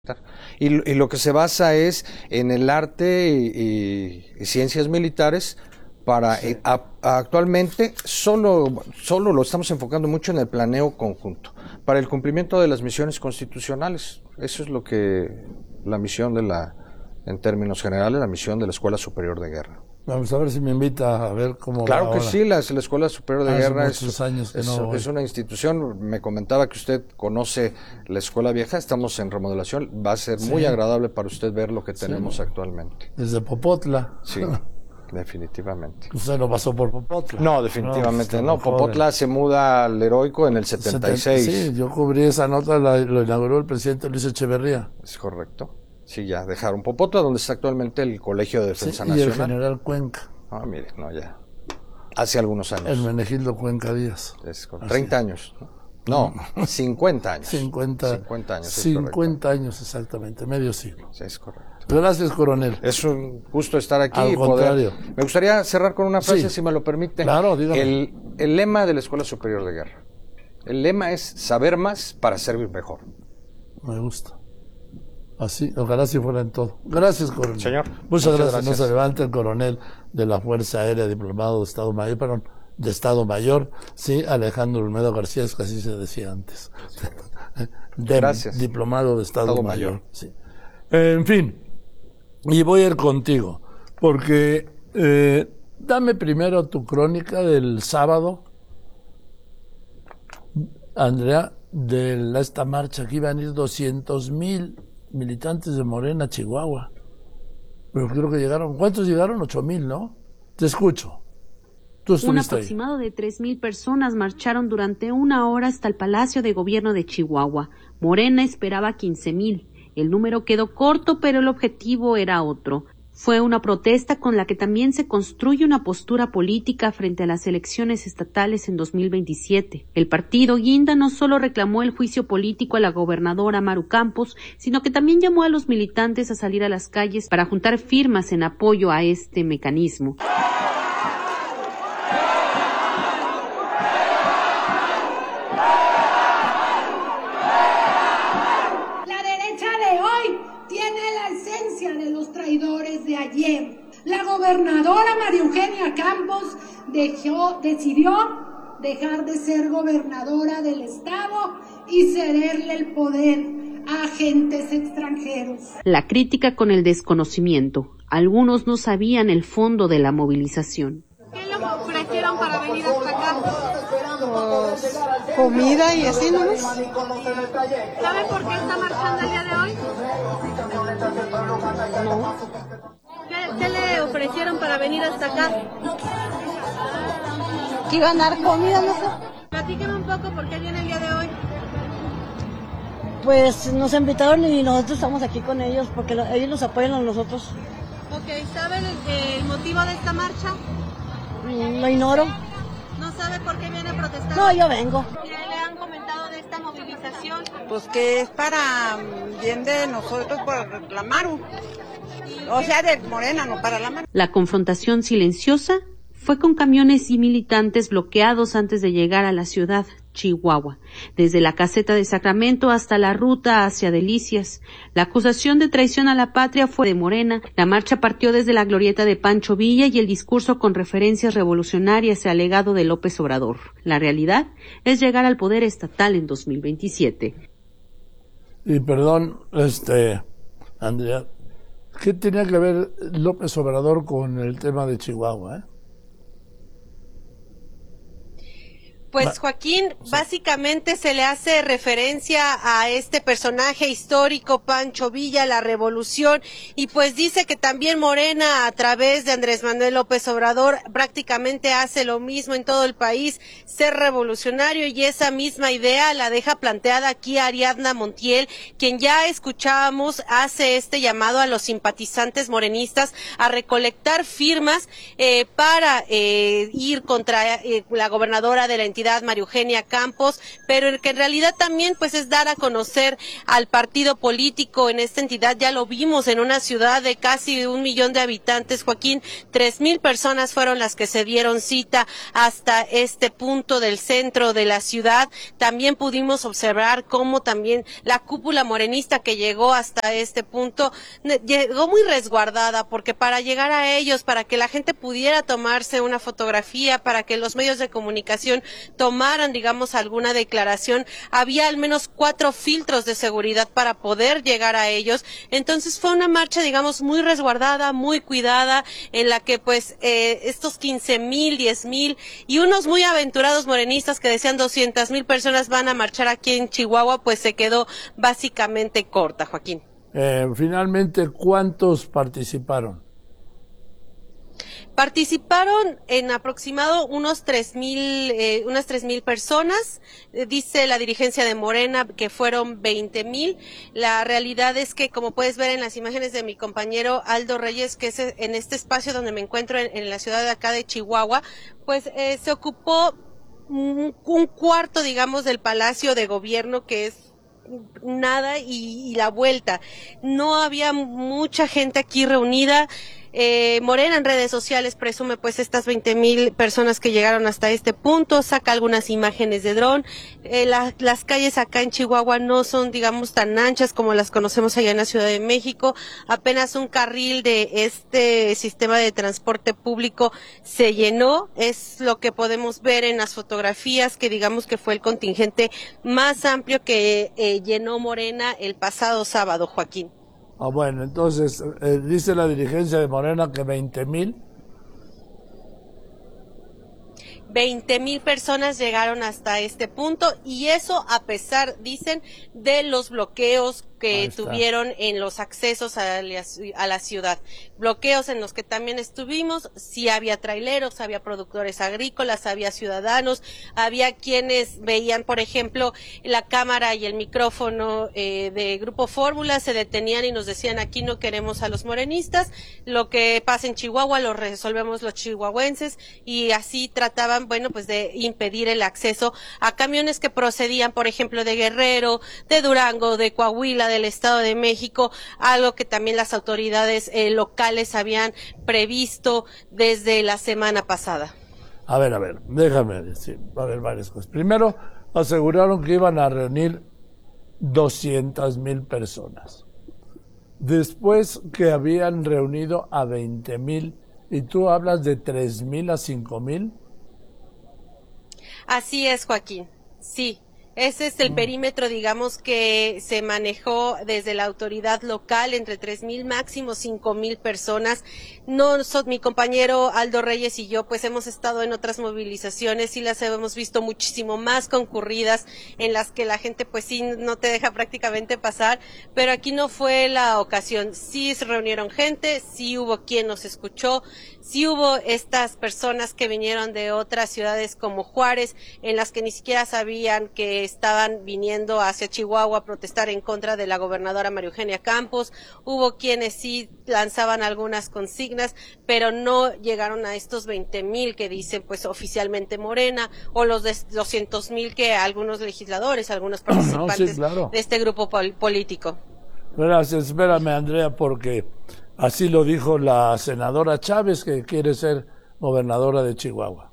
Y lo que se basa es en el arte y ciencias militares para actualmente solo lo estamos enfocando mucho en el planeo conjunto para el cumplimiento de las misiones constitucionales. Eso es lo que la misión en términos generales, la misión de la Escuela Superior de Guerra. Vamos a ver si me invita a ver cómo Claro va que ahora. sí, la Escuela Superior de Guerra es una institución. Me comentaba que usted conoce la Escuela Vieja, estamos en remodelación, va a ser muy agradable para usted ver lo que tenemos actualmente. Desde Popotla. Sí, definitivamente. Usted no pasó por Popotla. No, definitivamente no. Popotla se muda al Heroico en el 76. Sí, yo cubrí esa nota, lo inauguró el presidente Luis Echeverría. Es correcto. Sí, ya dejaron Popotla, donde está actualmente el Colegio de Defensa y Nacional. el general Cuenca. Ah, mire, no, ya. Hace algunos años. Hermenegildo Cuenca Díaz. Es correcto. 30 años. No, 50 años. 50 años. 50 años exactamente, medio siglo. Sí, es correcto. Gracias, coronel. Es un gusto estar aquí. Al contrario. Me gustaría cerrar con una frase, si me lo permite. Claro, dígame. El lema de la Escuela Superior de Guerra. El lema es saber más para servir mejor. Me gusta. Así, ojalá si fuera en todo. Gracias, coronel. Señor. Muchas gracias. No se levanta el coronel de la Fuerza Aérea, diplomado de Estado Mayor, sí, Alejandro Olmedo García, es que así se decía antes. Gracias. Diplomado de Estado Mayor. Sí. En fin, y voy a ir contigo, porque dame primero tu crónica del sábado, Andrea, de esta marcha que iban a ir 200,000 militantes de Morena a Chihuahua. Pero creo que llegaron, ¿cuántos llegaron? 8,000, ¿no? Te escucho. Tú estuviste Un aproximado de 3,000 personas marcharon durante 1 hora hasta el Palacio de Gobierno de Chihuahua. Morena esperaba 15,000. El número quedó corto, pero el objetivo era otro. Fue una protesta con la que también se construye una postura política frente a las elecciones estatales en 2027. El partido Guinda no solo reclamó el juicio político a la gobernadora Maru Campos, sino que también llamó a los militantes a salir a las calles para juntar firmas en apoyo a este mecanismo. De ayer, la gobernadora María Eugenia Campos decidió dejar de ser gobernadora del estado y cederle el poder a agentes extranjeros. La crítica con el desconocimiento. Algunos no sabían el fondo de la movilización. ¿Qué le ofrecieron para venir hasta acá? Pues, comida y así, ¿no? ¿Sabe por qué está marchando el día de hoy? No. ¿Qué le ofrecieron para venir hasta acá? Que iban a dar comida, no sé. Platíqueme un poco por qué viene el día de hoy. Pues nos invitaron y nosotros estamos aquí con ellos porque ellos nos apoyan a nosotros. Ok, ¿sabe el motivo de esta marcha? Lo ignoro. ¿No sabe por qué viene protestando? No, yo vengo. ¿Qué le han comentado de esta movilización? Pues que es para bien de nosotros por reclamar. O sea, de Morena, no para la mano. La confrontación silenciosa fue con camiones y militantes bloqueados antes de llegar a la ciudad, Chihuahua, desde la caseta de Sacramento hasta la ruta hacia Delicias. La acusación de traición a la patria fue de Morena. La marcha partió desde la glorieta de Pancho Villa y el discurso con referencias revolucionarias al legado de López Obrador. La realidad es llegar al poder estatal en 2027. Y perdón, Andrea, ¿qué tenía que ver López Obrador con el tema de Chihuahua, Pues Joaquín, básicamente se le hace referencia a este personaje histórico, Pancho Villa, la revolución, y pues dice que también Morena, a través de Andrés Manuel López Obrador, prácticamente hace lo mismo en todo el país, ser revolucionario, y esa misma idea la deja planteada aquí Ariadna Montiel, quien ya escuchábamos, hace este llamado a los simpatizantes morenistas a recolectar firmas para ir contra la gobernadora de la entidad entidad, María Eugenia Campos, pero que en realidad también pues es dar a conocer al partido político en esta entidad. Ya lo vimos en una ciudad de casi 1 millón de habitantes, Joaquín, 3,000 personas fueron las que se dieron cita hasta este punto del centro de la ciudad. También pudimos observar cómo también la cúpula morenista que llegó hasta este punto llegó muy resguardada, porque para llegar a ellos, para que la gente pudiera tomarse una fotografía, para que los medios de comunicación tomaran, digamos, alguna declaración, había al menos 4 filtros de seguridad para poder llegar a ellos. Entonces fue una marcha, digamos, muy resguardada, muy cuidada, en la que pues estos 15,000, 10,000 y unos muy aventurados morenistas que decían 200,000 personas van a marchar aquí en Chihuahua, pues se quedó básicamente corta, Joaquín. Finalmente, ¿cuántos participaron? Participaron en aproximado unas 3,000 personas. Dice la dirigencia de Morena que fueron 20,000. La realidad es que, como puedes ver en las imágenes de mi compañero Aldo Reyes, que es en este espacio donde me encuentro en la ciudad de acá de Chihuahua, pues se ocupó un cuarto, digamos, del Palacio de Gobierno, que es nada, y la vuelta. No había mucha gente aquí reunida. Morena en redes sociales presume pues estas 20,000 personas que llegaron hasta este punto, saca algunas imágenes de dron. Las calles acá en Chihuahua no son, digamos, tan anchas como las conocemos allá en la Ciudad de México. Apenas un carril de este sistema de transporte público se llenó. Es lo que podemos ver en las fotografías, que digamos que fue el contingente más amplio que llenó Morena el pasado sábado, Joaquín. Bueno, entonces, dice la dirigencia de Morena que 20,000. 20,000 personas llegaron hasta este punto, y eso a pesar, dicen, de los bloqueos que tuvieron en los accesos a la ciudad. Bloqueos en los que también estuvimos. Sí había traileros, había productores agrícolas, había ciudadanos, había quienes veían, por ejemplo, la cámara y el micrófono de Grupo Fórmula, se detenían y nos decían: aquí no queremos a los morenistas, lo que pasa en Chihuahua lo resolvemos los chihuahuenses, y así trataban, bueno, pues de impedir el acceso a camiones que procedían, por ejemplo, de Guerrero, de Durango, de Coahuila, del Estado de México, algo que también las autoridades locales habían previsto desde la semana pasada. A ver, déjame decir, va a haber varias cosas. Primero, aseguraron que iban a reunir 200,000 personas. Después que habían reunido a 20,000, y tú hablas de 3,000 a 5,000. Así es, Joaquín, sí. Ese es el perímetro, digamos, que se manejó desde la autoridad local, entre 3,000, máximo 5,000 personas. Mi compañero Aldo Reyes y yo, pues hemos estado en otras movilizaciones y las hemos visto muchísimo más concurridas, en las que la gente pues sí no te deja prácticamente pasar, pero aquí no fue la ocasión. Sí se reunieron gente, sí hubo quien nos escuchó, sí hubo estas personas que vinieron de otras ciudades como Juárez, en las que ni siquiera sabían que estaban viniendo hacia Chihuahua a protestar en contra de la gobernadora María Eugenia Campos. Hubo quienes sí lanzaban algunas consignas, pero no llegaron a estos 20,000 que dicen pues oficialmente Morena, o los de 200,000 que algunos legisladores, algunos participantes de este grupo político. Gracias, espérame, Andrea, porque así lo dijo la senadora Chávez, que quiere ser gobernadora de Chihuahua.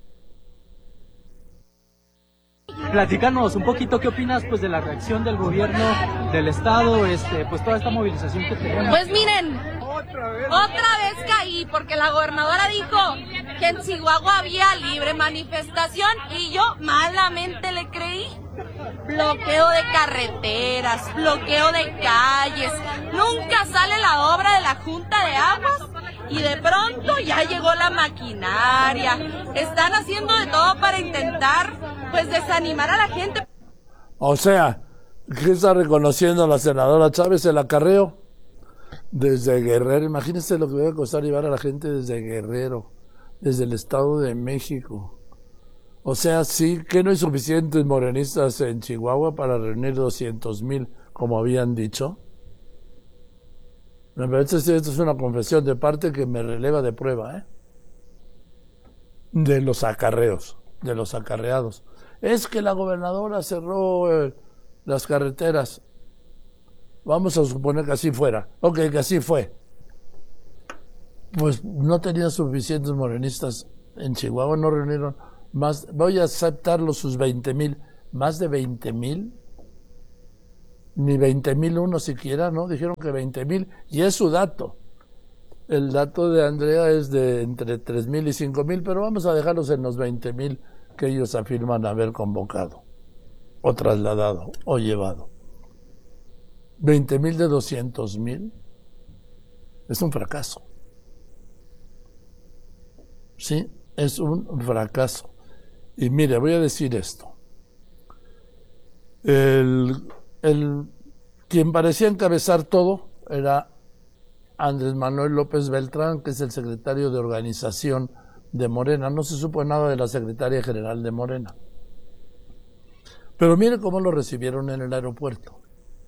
Platícanos un poquito, ¿qué opinas pues de la reacción del gobierno del estado, pues toda esta movilización que tenemos? Pues miren, otra vez caí, porque la gobernadora dijo que en Chihuahua había libre manifestación y yo malamente le creí. Bloqueo de carreteras, bloqueo de calles, nunca sale la obra de la Junta de Aguas y de pronto ya llegó la maquinaria. Están haciendo de todo para intentar pues desanimar a la gente. O sea, ¿qué está reconociendo la senadora Chávez? El acarreo desde Guerrero. Imagínense lo que va a costar llevar a la gente desde Guerrero, desde el Estado de México. O sea, sí que no hay suficientes morenistas en Chihuahua para reunir 200,000, como habían dicho. Me parece que esto es una confesión de parte que me releva de prueba, de los acarreos. de los acarreados. Es que la gobernadora cerró las carreteras. Vamos a suponer que así fuera. Ok, que así fue. Pues no tenía suficientes morenistas en Chihuahua, no reunieron más. Voy a aceptarlo sus 20,000. Más de 20,000. Ni 20,001 siquiera, ¿no? Dijeron que 20,000. Y es su dato. El dato de Andrea es de entre 3,000 y 5,000, pero vamos a dejarlos en los 20,000 que ellos afirman haber convocado, o trasladado, o llevado. 20,000 de 200,000 es un fracaso. Sí, es un fracaso. Y mire, voy a decir esto. Quien parecía encabezar todo era Andrés Manuel López Beltrán, que es el secretario de organización de Morena. No se supo nada de la secretaria general de Morena. Pero mire cómo lo recibieron en el aeropuerto.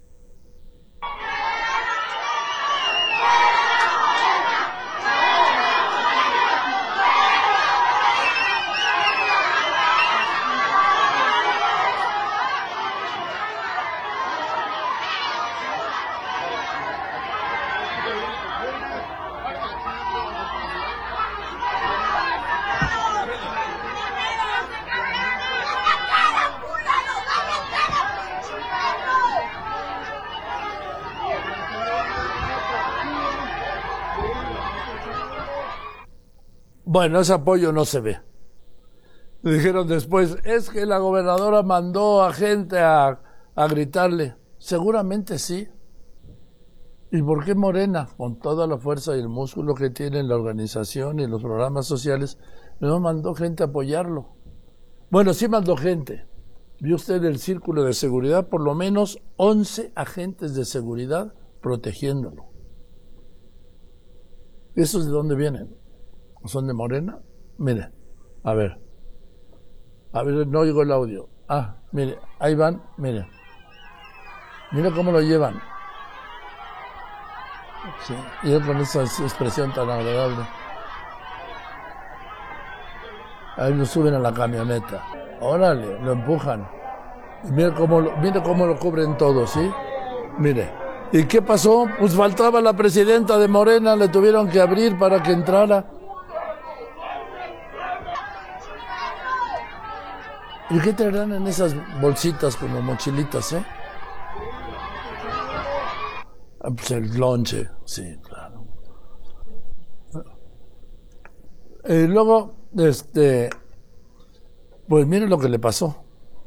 Bueno, ese apoyo no se ve. Dijeron después, es que la gobernadora mandó a gente a gritarle. Seguramente sí. ¿Y por qué Morena, con toda la fuerza y el músculo que tiene en la organización y en los programas sociales, no mandó gente a apoyarlo? Bueno, sí mandó gente. Vio usted el círculo de seguridad, por lo menos 11 agentes de seguridad protegiéndolo. ¿Esos de dónde vienen? ¿Son de Morena? Mire, a ver, no oigo el audio. Ah, mire, ahí van, mire cómo lo llevan. Sí, y él con esa expresión tan agradable. Ahí lo suben a la camioneta. Órale, lo empujan. Y mire cómo lo cubren todos, ¿sí? Mire. ¿Y qué pasó? Pues faltaba la presidenta de Morena, le tuvieron que abrir para que entrara. ¿Y qué traerán en esas bolsitas como mochilitas, Pues el lonche, sí, claro. Y luego, pues miren lo que le pasó.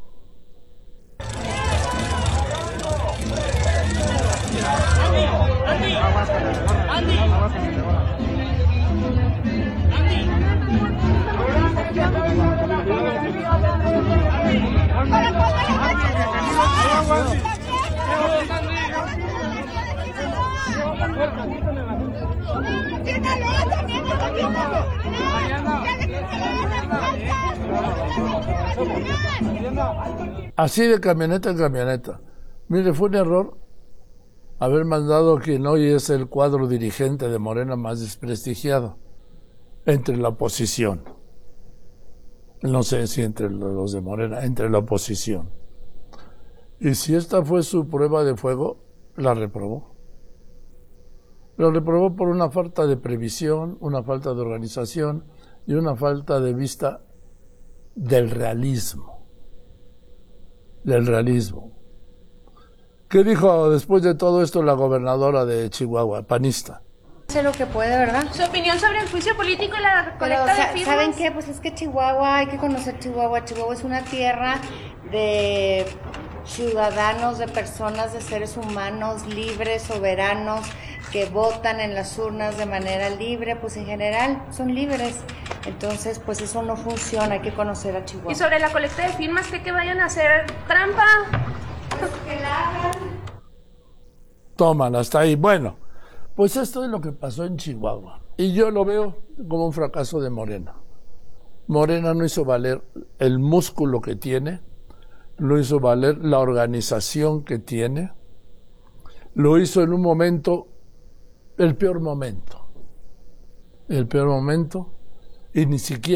Así de camioneta en camioneta. Mire, fue un error haber mandado a quien hoy es el cuadro dirigente de Morena más desprestigiado entre la oposición. No sé si entre los de Morena, entre la oposición. Y si esta fue su prueba de fuego, la reprobó. La reprobó por una falta de previsión, una falta de organización y una falta de vista del realismo. Del realismo. ¿Qué dijo después de todo esto la gobernadora de Chihuahua, panista? Hace lo que puede, ¿verdad? Su opinión sobre el juicio político y la recolecta de firmas. ¿Saben qué? Pues es que Chihuahua, hay que conocer Chihuahua. Chihuahua es una tierra de ciudadanos, de personas, de seres humanos libres, soberanos, que votan en las urnas de manera libre, pues en general son libres. Entonces, pues eso no funciona, hay que conocer a Chihuahua. Y sobre la colecta de firmas, que vayan a hacer trampa. Pues que la hagan. Toman, hasta ahí. Bueno, pues esto es lo que pasó en Chihuahua. Y yo lo veo como un fracaso de Morena. Morena no hizo valer el músculo que tiene, lo hizo valer la organización que tiene, lo hizo en un momento, el peor momento, y ni siquiera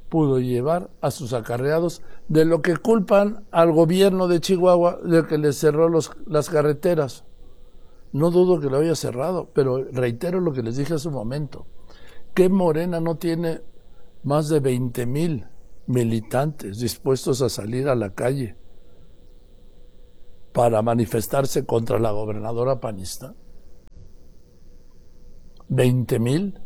pudo llevar a sus acarreados, de lo que culpan al gobierno de Chihuahua de que les cerró las carreteras. No dudo que lo haya cerrado, pero reitero lo que les dije hace un momento, que Morena no tiene más de 20,000 militantes dispuestos a salir a la calle para manifestarse contra la gobernadora panista. 20,000.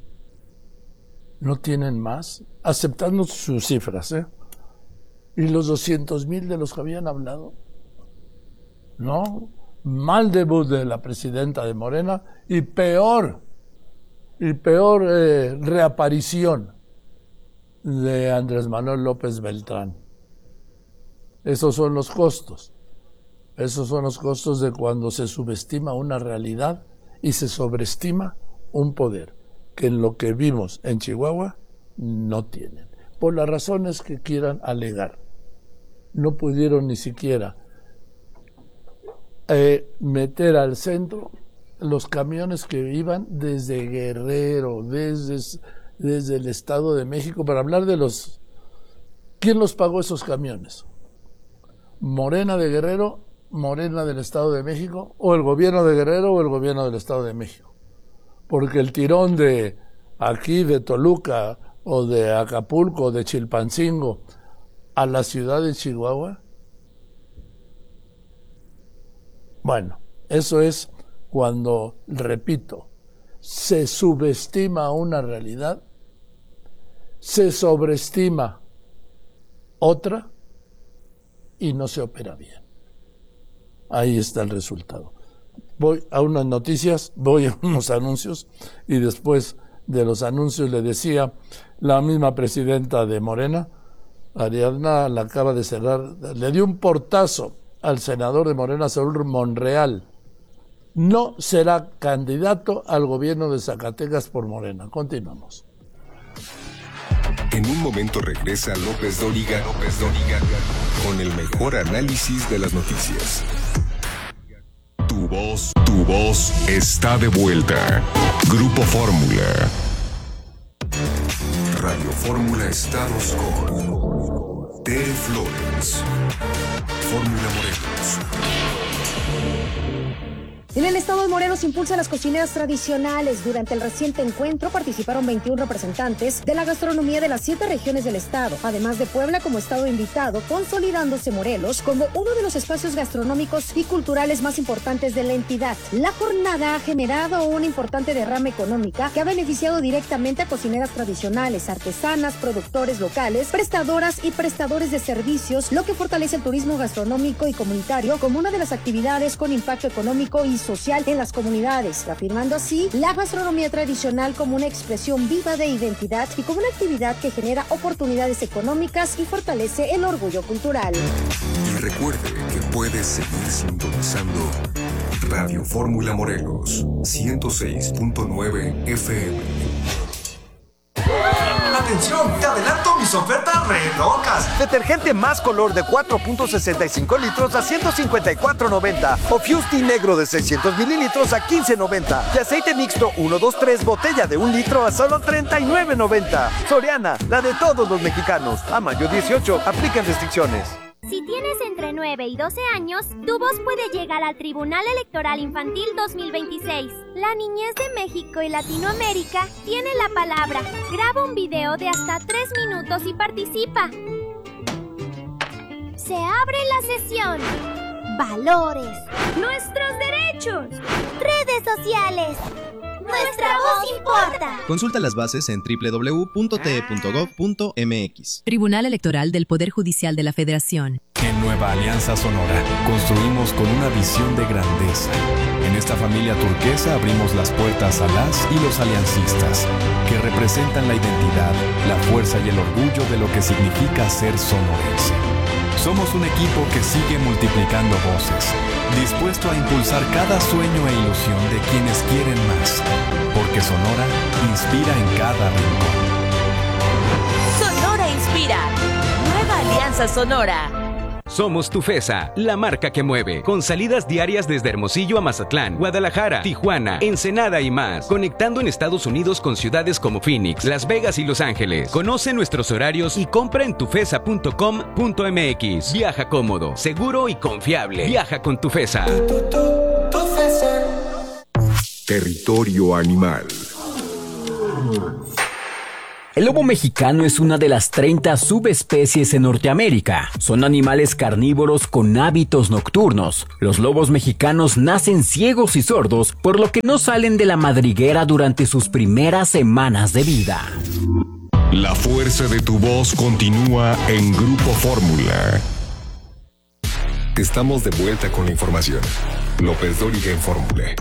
No tienen más, aceptando sus cifras, y los 200,000 de los que habían hablado. No, mal debut de la presidenta de Morena y peor reaparición de Andrés Manuel López Beltrán. Esos son los costos. Esos son los costos de cuando se subestima una realidad y se sobreestima un poder que en lo que vimos en Chihuahua no tienen, por las razones que quieran alegar. No pudieron ni siquiera meter al centro los camiones que iban desde Guerrero, desde el Estado de México, para hablar de ¿quién los pagó esos camiones? ¿Morena de Guerrero, Morena del Estado de México, o el gobierno de Guerrero o el gobierno del Estado de México? Porque el tirón de aquí, de Toluca, o de Acapulco, o de Chilpancingo, a la ciudad de Chihuahua, bueno, eso es cuando, repito, se subestima una realidad, se sobreestima otra y no se opera bien. Ahí está el resultado. Voy a unas noticias, voy a unos anuncios, y después de los anuncios le decía, la misma presidenta de Morena, Ariadna, la acaba de cerrar, le dio un portazo al senador de Morena, Saúl Monreal. No será candidato al gobierno de Zacatecas por Morena. Continuamos. En un momento regresa López Dóriga con el mejor análisis de las noticias. Tu voz está de vuelta. Grupo Fórmula. Radio Fórmula Estados con Tere Flores. Fórmula Morelos. En el estado de Morelos impulsa las cocineras tradicionales. Durante el reciente encuentro participaron 21 representantes de la gastronomía de las 7 regiones del estado, además de Puebla como estado invitado, consolidándose Morelos como uno de los espacios gastronómicos y culturales más importantes de la entidad. La jornada ha generado una importante derrama económica que ha beneficiado directamente a cocineras tradicionales, artesanas, productores locales, prestadoras y prestadores de servicios, lo que fortalece el turismo gastronómico y comunitario como una de las actividades con impacto económico y social en las comunidades, afirmando así la gastronomía tradicional como una expresión viva de identidad y como una actividad que genera oportunidades económicas y fortalece el orgullo cultural. Y recuerde que puede seguir sintonizando Radio Fórmula Morelos 106.9 FM. ¡Atención! ¡Te adelanto mis ofertas re locas! Detergente más color de 4.65 litros a $154.90. O Fusti negro de 600 mililitros a $15.90. Y aceite mixto 123 botella de 1 litro a solo $39.90. Soriana, la de todos los mexicanos. A mayo 18, aplican restricciones. Si tienes entre 9 y 12 años, tu voz puede llegar al Tribunal Electoral Infantil 2026. La niñez de México y Latinoamérica tiene la palabra. Graba un video de hasta 3 minutos y participa. Se abre la sesión. Valores. Nuestros derechos. Redes sociales. Nuestra voz importa. Consulta las bases en www.te.gov.mx. Tribunal Electoral del Poder Judicial de la Federación. En Nueva Alianza Sonora, construimos con una visión de grandeza. En esta familia turquesa abrimos las puertas a las y los aliancistas, que representan la identidad, la fuerza y el orgullo de lo que significa ser sonorense. Somos un equipo que sigue multiplicando voces, dispuesto a impulsar cada sueño e ilusión de quienes quieren más, porque Sonora inspira en cada rincón. Sonora inspira. Nueva Alianza Sonora. Somos Tufesa, la marca que mueve, con salidas diarias desde Hermosillo a Mazatlán, Guadalajara, Tijuana, Ensenada y más, conectando en Estados Unidos con ciudades como Phoenix, Las Vegas y Los Ángeles. Conoce nuestros horarios y compra en tufesa.com.mx. Viaja cómodo, seguro y confiable. Viaja con Tufesa. Territorio animal. El lobo mexicano es una de las 30 subespecies en Norteamérica. Son animales carnívoros con hábitos nocturnos. Los lobos mexicanos nacen ciegos y sordos, por lo que no salen de la madriguera durante sus primeras semanas de vida. La fuerza de tu voz continúa en Grupo Fórmula. Estamos de vuelta con la información. López Dóriga en Fórmula.